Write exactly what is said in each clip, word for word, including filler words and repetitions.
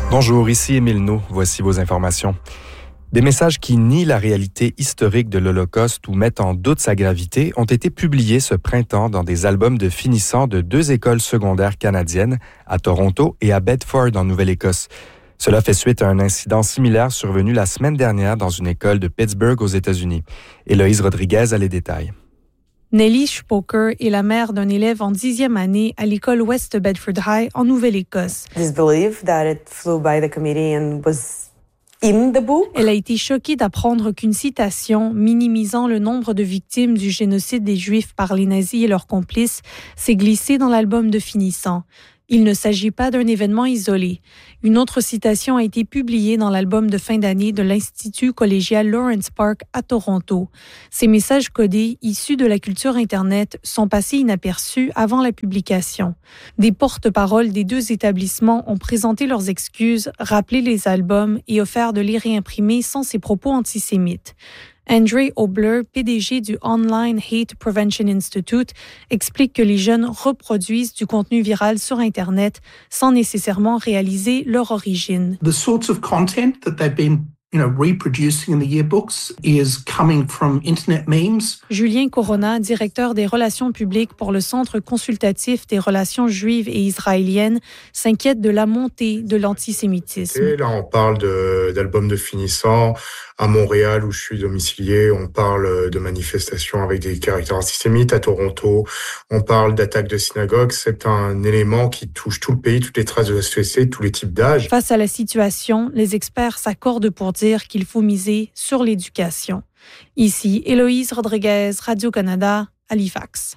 Bonjour, ici Émile Naud. Voici vos informations. Des messages qui nient la réalité historique de l'Holocauste ou mettent en doute sa gravité ont été publiés ce printemps dans des albums de finissants de deux écoles secondaires canadiennes, à Toronto et à Bedford, en Nouvelle-Écosse. Cela fait suite à un incident similaire survenu la semaine dernière dans une école de Pittsburgh aux États-Unis. Héloïse Rodriguez a les détails. Nellie Spoker est la mère d'un élève en dixième année à l'école West Bedford High en Nouvelle-Écosse. Elle a été choquée d'apprendre qu'une citation minimisant le nombre de victimes du génocide des Juifs par les nazis et leurs complices s'est glissée dans l'album de finissants. Il ne s'agit pas d'un événement isolé. Une autre citation a été publiée dans l'album de fin d'année de l'Institut collégial Lawrence Park à Toronto. Ces messages codés, issus de la culture Internet, sont passés inaperçus avant la publication. Des porte-paroles des deux établissements ont présenté leurs excuses, rappelé les albums et offert de les réimprimer sans ces propos antisémites. Andre Obler, P D G du Online Hate Prevention Institute, explique que les jeunes reproduisent du contenu viral sur Internet sans nécessairement réaliser leur origine. The sorts of content that they've been you know, reproducing in the yearbooks is coming from internet memes. Julien Corona, directeur des relations publiques pour le Centre consultatif des relations juives et israéliennes, s'inquiète de la montée de l'antisémitisme. Et là, on parle de, d'albums de finissants. À Montréal, où je suis domicilié, on parle de manifestations avec des caractères antisémites. À Toronto, on parle d'attaques de synagogues. C'est un élément qui touche tout le pays, toutes les traces de la société, tous les types d'âge. Face à la situation, les experts s'accordent pour dire qu'il faut miser sur l'éducation. Ici, Héloïse Rodriguez, Radio-Canada, Halifax.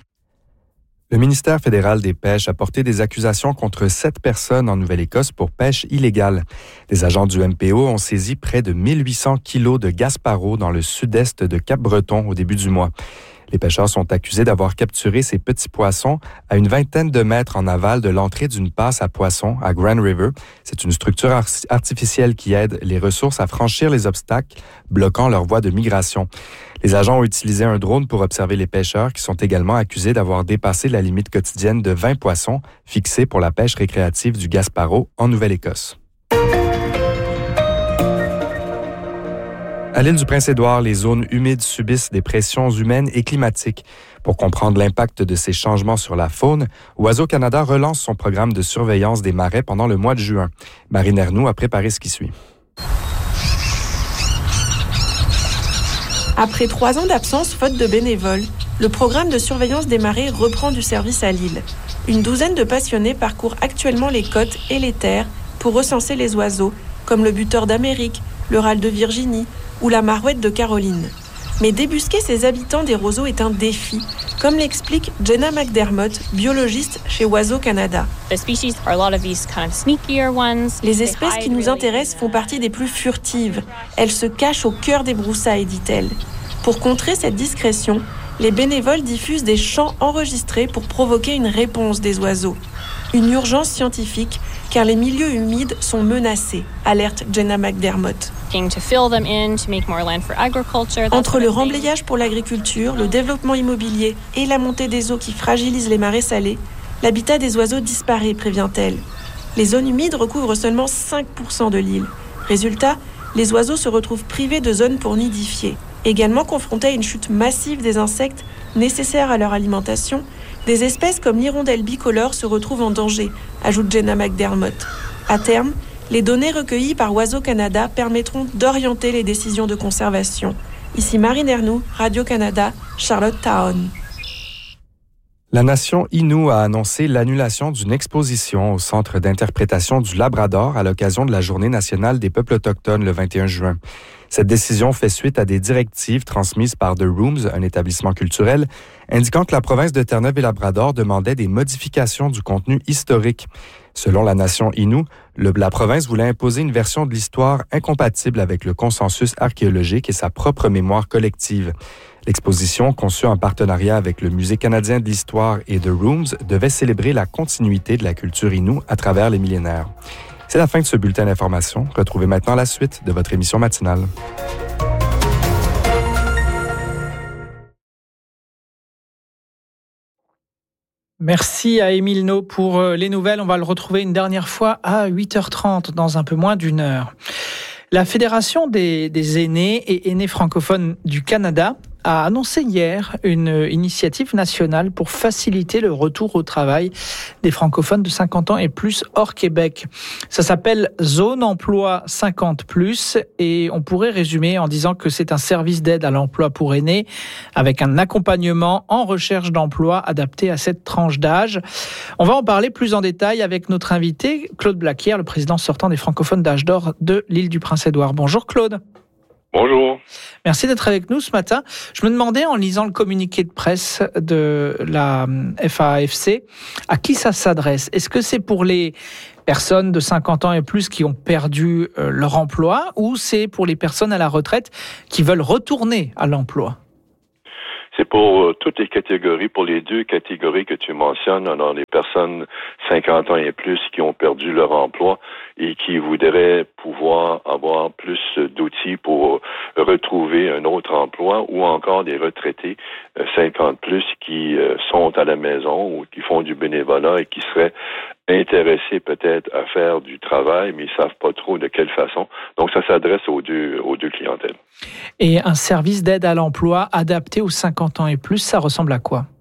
Le ministère fédéral des Pêches a porté des accusations contre sept personnes en Nouvelle-Écosse pour pêche illégale. Des agents du M P O ont saisi près de mille huit cents kilos de Gasparo dans le sud-est de Cap-Breton au début du mois. Les pêcheurs sont accusés d'avoir capturé ces petits poissons à une vingtaine de mètres en aval de l'entrée d'une passe à poissons à Grand River. C'est une structure artificielle qui aide les ressources à franchir les obstacles, bloquant leur voie de migration. Les agents ont utilisé un drone pour observer les pêcheurs qui sont également accusés d'avoir dépassé la limite quotidienne de vingt poissons fixée pour la pêche récréative du Gasparo en Nouvelle-Écosse. À l'île du Prince-Édouard, les zones humides subissent des pressions humaines et climatiques. Pour comprendre l'impact de ces changements sur la faune, Oiseaux Canada relance son programme de surveillance des marais pendant le mois de juin. Marine Ernoux a préparé ce qui suit. Après trois ans d'absence faute de bénévoles, le programme de surveillance des marées reprend du service à l'île. Une douzaine de passionnés parcourent actuellement les côtes et les terres pour recenser les oiseaux, comme le buteur d'Amérique, le râle de Virginie ou la marouette de Caroline. Mais débusquer ces habitants des roseaux est un défi, comme l'explique Jenna McDermott, biologiste chez Oiseaux Canada. Les espèces qui nous intéressent font partie des plus furtives. Elles se cachent au cœur des broussailles, dit-elle. Pour contrer cette discrétion, les bénévoles diffusent des chants enregistrés pour provoquer une réponse des oiseaux. Une urgence scientifique, car les milieux humides sont menacés, alerte Jenna McDermott. Entre le remblayage pour l'agriculture, le développement immobilier et la montée des eaux qui fragilisent les marais salés, l'habitat des oiseaux disparaît, prévient-elle. Les zones humides recouvrent seulement cinq pour cent de l'île. Résultat, les oiseaux se retrouvent privés de zones pour nidifier. Également confrontés à une chute massive des insectes nécessaires à leur alimentation, des espèces comme l'hirondelle bicolore se retrouvent en danger, ajoute Jenna McDermott. À terme, les données recueillies par Oiseaux Canada permettront d'orienter les décisions de conservation. Ici Marine Ernoux, Radio-Canada, Charlottetown. La nation Innu a annoncé l'annulation d'une exposition au Centre d'interprétation du Labrador à l'occasion de la Journée nationale des peuples autochtones le vingt et un juin. Cette décision fait suite à des directives transmises par The Rooms, un établissement culturel, indiquant que la province de Terre-Neuve-et-Labrador demandait des modifications du contenu historique. Selon la nation Innu, le, la province voulait imposer une version de l'histoire incompatible avec le consensus archéologique et sa propre mémoire collective. L'exposition, conçue en partenariat avec le Musée canadien de l'histoire et The Rooms, devait célébrer la continuité de la culture Innu à travers les millénaires. C'est la fin de ce bulletin d'information. Retrouvez maintenant la suite de votre émission matinale. Merci à Émile No pour les nouvelles. On va le retrouver une dernière fois à huit heures trente, dans un peu moins d'une heure. La Fédération des, des aînés et aînés francophones du Canada a annoncé hier une initiative nationale pour faciliter le retour au travail des francophones de cinquante ans et plus hors Québec. Ça s'appelle Zone Emploi cinquante plus et on pourrait résumer en disant que c'est un service d'aide à l'emploi pour aînés avec un accompagnement en recherche d'emploi adapté à cette tranche d'âge. On va en parler plus en détail avec notre invité, Claude Blaquière, le président sortant des francophones d'âge d'or de l'île du Prince-Édouard. Bonjour Claude. Bonjour. Merci d'être avec nous ce matin. Je me demandais, en lisant le communiqué de presse de la F A F C, à qui ça s'adresse ? Est-ce que c'est pour les personnes de cinquante ans et plus qui ont perdu leur emploi ou c'est pour les personnes à la retraite qui veulent retourner à l'emploi ? C'est pour euh, toutes les catégories, pour les deux catégories que tu mentionnes, alors les personnes cinquante ans et plus qui ont perdu leur emploi et qui voudraient pouvoir avoir plus d'outils pour retrouver un autre emploi, ou encore des retraités euh, cinquante plus qui euh, sont à la maison ou qui font du bénévolat et qui seraient intéressés peut-être à faire du travail, mais ils savent pas trop de quelle façon. Donc, ça s'adresse aux deux, aux deux clientèles. Et un service d'aide à l'emploi adapté aux cinquante ans et plus, ça ressemble à quoi?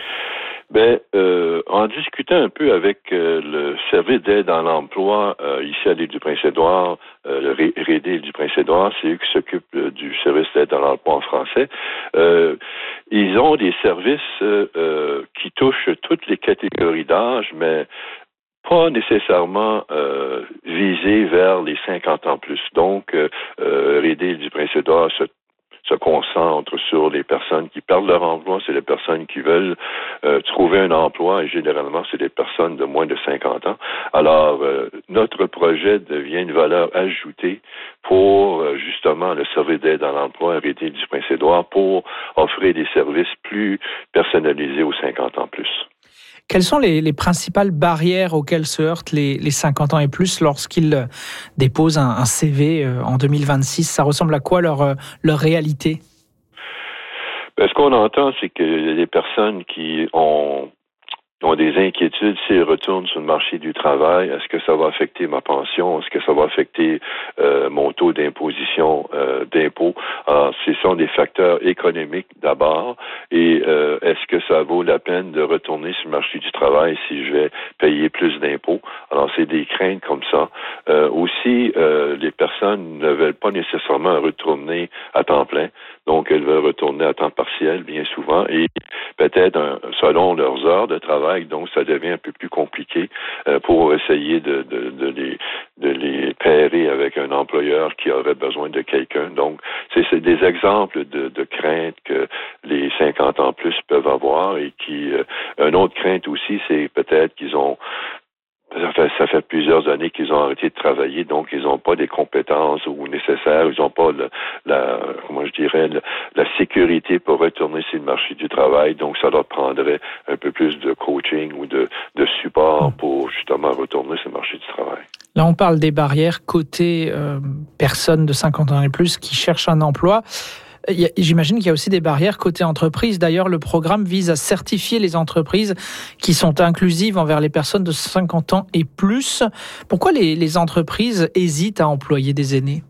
Ben, euh, en discutant un peu avec euh, le service d'aide à l'emploi euh, ici à l'île du Prince-Édouard, euh, le R E D du Prince-Édouard, c'est eux qui s'occupent euh, du service d'aide à l'emploi en français. Euh, ils ont des services euh, euh, qui touchent toutes les catégories d'âge, mais pas nécessairement euh, visés vers les cinquante ans plus. Donc, euh, euh, R E D du Prince-Édouard se se concentre sur les personnes qui perdent leur emploi, c'est les personnes qui veulent euh, trouver un emploi, et généralement, c'est des personnes de moins de cinquante ans. Alors, euh, notre projet devient une valeur ajoutée pour, euh, justement, le service d'aide à l'emploi R E D du Prince-Édouard pour offrir des services plus personnalisés aux cinquante ans plus. Quelles sont les, les principales barrières auxquelles se heurtent les, les cinquante ans et plus lorsqu'ils déposent un, un C V en deux mille vingt-six? Ça ressemble à quoi leur, leur réalité? Ben, ce qu'on entend, c'est que les personnes qui ont ont des inquiétudes s'ils retournent sur le marché du travail. Est-ce que ça va affecter ma pension? Est-ce que ça va affecter euh, mon taux d'imposition euh, d'impôt? Alors, ce sont des facteurs économiques d'abord. Et euh, est-ce que ça vaut la peine de retourner sur le marché du travail si je vais payer plus d'impôts? Alors, c'est des craintes comme ça. Euh, aussi, euh, les personnes ne veulent pas nécessairement retourner à temps plein. Donc, elles veulent retourner à temps partiel bien souvent et peut-être un, selon leurs heures de travail. Donc, ça devient un peu plus compliqué euh, pour essayer de, de, de, les, de les pairer avec un employeur qui aurait besoin de quelqu'un. Donc, c'est, c'est des exemples de, de craintes que les cinquante ans plus peuvent avoir et qui... Euh, une autre crainte aussi, c'est peut-être qu'ils ont... Ça fait, ça fait plusieurs années qu'ils ont arrêté de travailler, donc ils n'ont pas des compétences ou nécessaires, ils n'ont pas le, la, comment je dirais, le, la sécurité pour retourner sur le marché du travail. Donc, ça leur prendrait un peu plus de coaching ou de, de support pour justement retourner sur le marché du travail. Là, on parle des barrières côté euh, personnes de cinquante ans et plus qui cherchent un emploi. J'imagine qu'il y a aussi des barrières côté entreprise. D'ailleurs, le programme vise à certifier les entreprises qui sont inclusives envers les personnes de cinquante ans et plus. Pourquoi les, les entreprises hésitent à employer des aînés?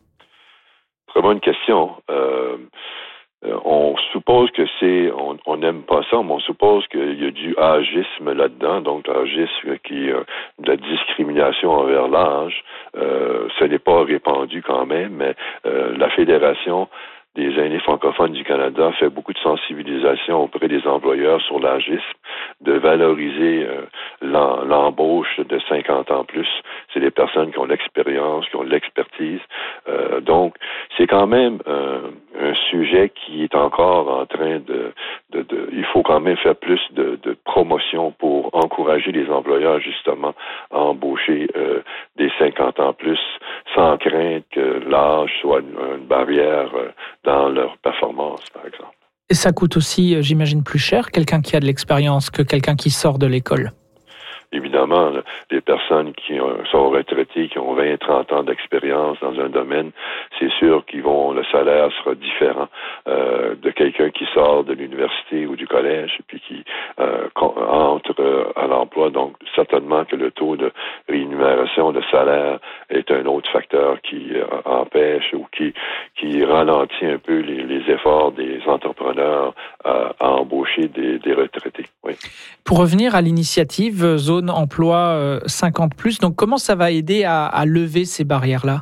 Très bonne question. Euh, on suppose que c'est, on n'aime pas ça, mais on suppose qu'il y a du âgisme là-dedans. Donc, l'âgisme qui est de la discrimination envers l'âge. Euh, ce n'est pas répandu quand même, mais euh, la Fédération des aînés francophones du Canada fait beaucoup de sensibilisation auprès des employeurs sur l'agisme, de valoriser euh, l'em- l'embauche de cinquante ans plus. C'est des personnes qui ont l'expérience, qui ont l'expertise. Euh, donc, c'est quand même euh, un sujet qui est encore en train de, de, de... Il faut quand même faire plus de, de promotion pour encourager les employeurs, justement, à embaucher euh, des cinquante ans plus, sans crainte que l'âge soit une, une barrière euh, dans leur performance, par exemple. Et ça coûte aussi, j'imagine, plus cher, quelqu'un qui a de l'expérience que quelqu'un qui sort de l'école? évidemment, les personnes qui ont, sont retraitées, qui ont vingt, trente ans d'expérience dans un domaine, c'est sûr qu'ils vont, le salaire sera différent euh, de quelqu'un qui sort de l'université ou du collège et puis qui euh, entre euh, à l'emploi. Donc, certainement que le taux de rémunération, de salaire est un autre facteur qui euh, empêche ou qui, qui ralentit un peu les, les efforts des entrepreneurs à, à embaucher des, des retraités. Oui. Pour revenir à l'initiative Zone Emploi cinquante plus, donc comment ça va aider à, à lever ces barrières-là?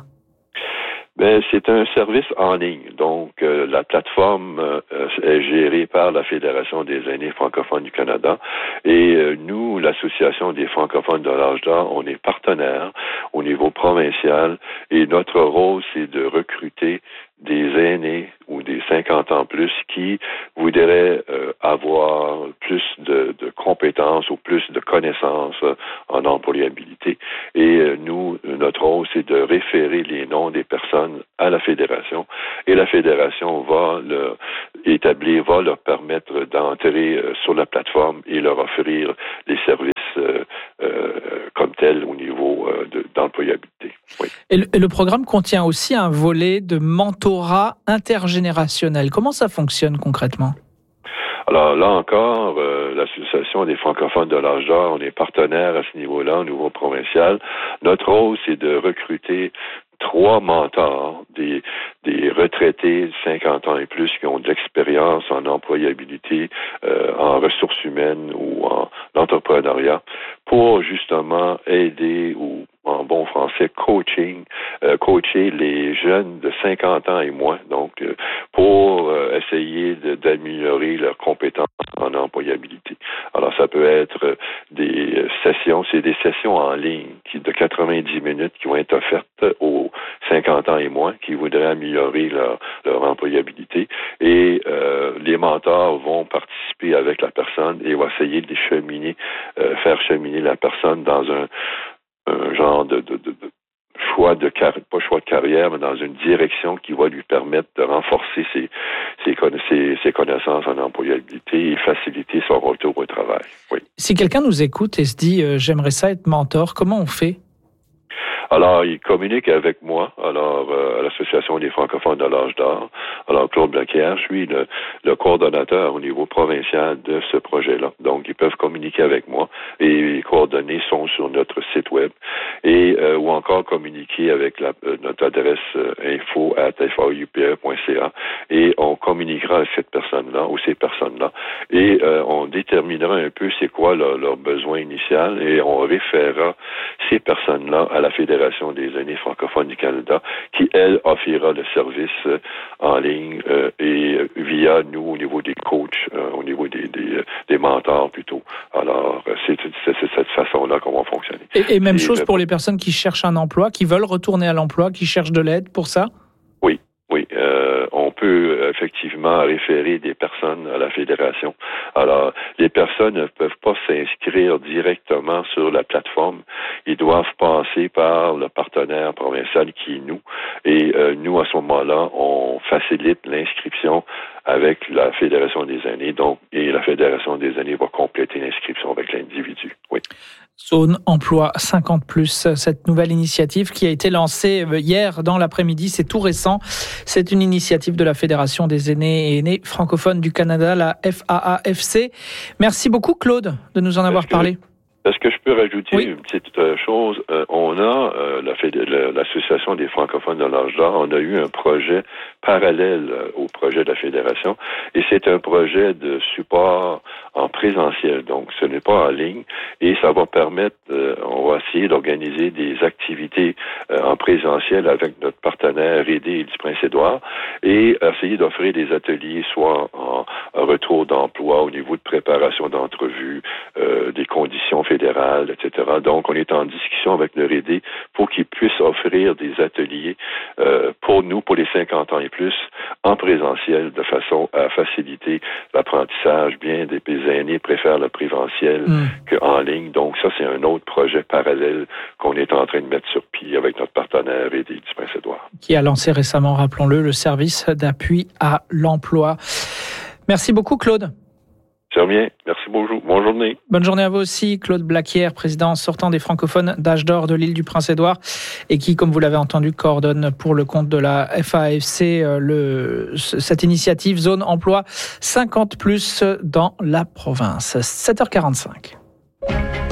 Ben, c'est un service en ligne. Donc, euh, la plateforme euh, est gérée par la Fédération des aînés francophones du Canada. Et euh, nous, l'Association des francophones de l'âge d'or, on est partenaire au niveau provincial. Et notre rôle, c'est de recruter des aînés ou des cinquante ans plus qui voudraient euh, avoir plus de, de compétences ou plus de connaissances euh, en employabilité. Et euh, nous, notre rôle, c'est de référer les noms des personnes à la Fédération. Et la Fédération va le, établir, va leur permettre d'entrer euh, sur la plateforme et leur offrir les services euh, euh, comme tels au niveau euh, de, d'employabilité. Oui. Et le, et le programme contient aussi un volet de mentorat intergénérationnel. Comment ça fonctionne concrètement? Alors là encore, euh, l'Association des francophones de l'âge d'or, on est partenaire à ce niveau-là, au niveau provincial. Notre rôle, c'est de recruter trois mentors, des, des retraités de cinquante ans et plus qui ont de l'expérience en employabilité, euh, en ressources humaines ou en entrepreneuriat, pour justement aider ou en bon français, coaching, euh, coacher les jeunes de cinquante ans et moins, donc euh, pour euh, essayer de, d'améliorer leurs compétences en employabilité. Alors, ça peut être des sessions, c'est des sessions en ligne qui de quatre-vingt-dix minutes qui vont être offertes aux cinquante ans et moins qui voudraient améliorer leur, leur employabilité. Et euh, les mentors vont participer avec la personne et vont essayer de cheminer, euh, faire cheminer la personne dans un un genre de, de, de, de choix de carrière, pas choix de carrière, mais dans une direction qui va lui permettre de renforcer ses, ses, ses, ses connaissances en employabilité et faciliter son retour au travail. Oui. Si quelqu'un nous écoute et se dit euh, « j'aimerais ça être mentor », comment on fait? Alors, il communique avec moi, alors euh, à l'Association des francophones de l'âge d'or. Alors, Claude Blaquière, je suis le, le coordonnateur au niveau provincial de ce projet-là. Donc, ils peuvent communiquer avec moi et les coordonnées sont sur notre site web et euh, ou encore communiquer avec la, euh, notre adresse euh, info arobase f a u p e point c a et on communiquera avec cette personne-là ou ces personnes-là et euh, on déterminera un peu c'est quoi leur, leur besoin initial et on référera ces personnes-là à la Fédération des aînés francophones du Canada, qui, elle, offrira le service euh, en ligne euh, et euh, via nous au niveau des coachs, euh, au niveau des, des, euh, des mentors plutôt. Alors, euh, c'est, c'est, c'est cette façon-là qu'on va fonctionner. Et, et même et chose le... pour les personnes qui cherchent un emploi, qui veulent retourner à l'emploi, qui cherchent de l'aide pour ça? Oui. Oui, euh, on peut effectivement référer des personnes à la Fédération. Alors, les personnes ne peuvent pas s'inscrire directement sur la plateforme. Ils doivent passer par le partenaire provincial qui est nous. Et euh, nous, à ce moment-là, on facilite l'inscription avec la Fédération des aînés. Donc, et la Fédération des aînés va compléter l'inscription avec l'individu. Oui. Zone Emploi cinquante plus, cette nouvelle initiative qui a été lancée hier dans l'après-midi, c'est tout récent. C'est une initiative de la Fédération des aînés et aînées francophones du Canada, la F A A F C. Merci beaucoup Claude de nous en avoir que, parlé. Est-ce que je peux rajouter oui. une petite chose? Euh, on a, euh, la Fédé- l'Association des francophones de l'âge d'or, on a eu un projet parallèle euh, au projet de la Fédération et c'est un projet de support en présentiel, donc ce n'est pas en ligne et ça va permettre, euh, on va essayer d'organiser des activités euh, en présentiel avec notre partenaire R D du Prince-Édouard et essayer d'offrir des ateliers soit en, en retour d'emploi au niveau de préparation d'entrevues, euh, des conditions fédérales, et cetera. Donc on est en discussion avec le R D pour qu'ils puissent offrir des ateliers euh, pour nous, pour les cinquante ans et plus, en présentiel de façon à faciliter l'apprentissage. Bien des aînés préfèrent le présentiel mmh. qu'en ligne. Donc ça, c'est un autre projet parallèle qu'on est en train de mettre sur pied avec notre partenaire R D du Prince-Édouard. Qui a lancé récemment, rappelons-le, le service d'appui à l'emploi. Merci beaucoup Claude. C'est bien. Merci, bonjour. Bonne journée. Bonne journée à vous aussi, Claude Blaquière, président sortant des francophones d'Âge d'Or de l'île du Prince-Édouard et qui, comme vous l'avez entendu, coordonne pour le compte de la F A F C le, cette initiative Zone Emploi cinquante plus dans la province. sept heures quarante-cinq.